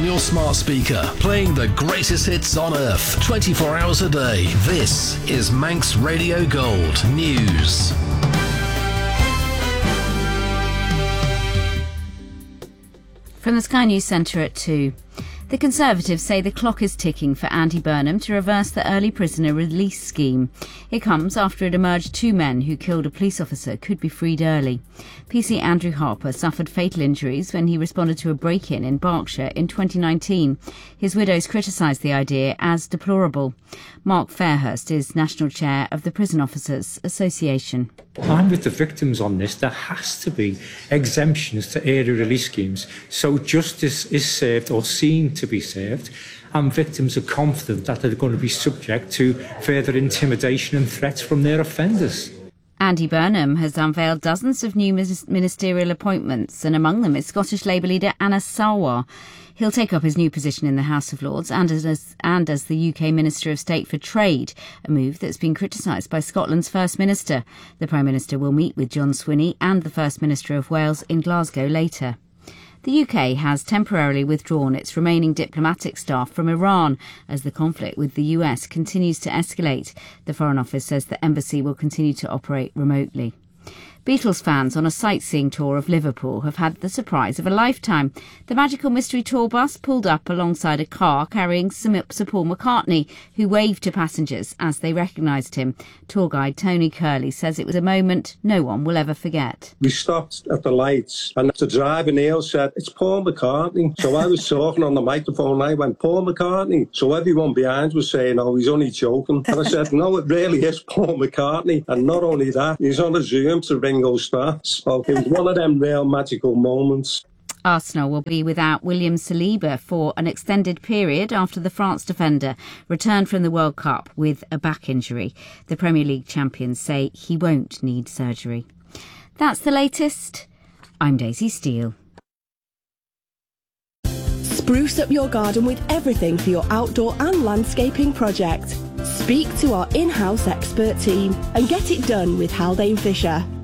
your smart speaker, playing the greatest hits on earth, 24 hours a day. This is Manx Radio Gold News. From the Sky News Centre at 2. The Conservatives say the clock is ticking for Andy Burnham to reverse the early prisoner release scheme. It comes after it emerged 2 men who killed a police officer could be freed early. PC Andrew Harper suffered fatal injuries when he responded to a break-in in Berkshire in 2019. His widows criticised the idea as deplorable. Mark Fairhurst is National Chair of the Prison Officers Association. I'm with the victims on this. There has to be exemptions to early release schemes so justice is served or seen to be served, and victims are confident that they're going to be subject to further intimidation and threats from their offenders. Andy Burnham has unveiled dozens of new ministerial appointments, and among them is Scottish Labour leader Anas Sarwar. He'll take up his new position in the House of Lords and as the UK Minister of State for Trade, a move that's been criticised by Scotland's First Minister. The Prime Minister will meet with John Swinney and the First Minister of Wales in Glasgow later. The UK has temporarily withdrawn its remaining diplomatic staff from Iran as the conflict with the US continues to escalate. The Foreign Office says the embassy will continue to operate remotely. Beatles fans on a sightseeing tour of Liverpool have had the surprise of a lifetime. The Magical Mystery Tour bus pulled up alongside a car carrying Sir Paul McCartney, who waved to passengers as they recognised him. Tour guide Tony Curley says it was a moment no one will ever forget. We stopped at the lights and the driver Neil said, "It's Paul McCartney." So I was talking on the microphone and I went, "Paul McCartney." So everyone behind was saying, "Oh, he's only joking." And I said, "No, it really is Paul McCartney." And not only that, he's on a Zoom to Ringo Starr. So it was one of them real magical moments. Arsenal will be without William Saliba for an extended period after the France defender returned from the World Cup with a back injury. The Premier League champions say he won't need surgery. That's the latest. I'm Daisy Steele. Spruce up your garden with everything for your outdoor and landscaping project. Speak to our in-house expert team and get it done with Haldane Fisher.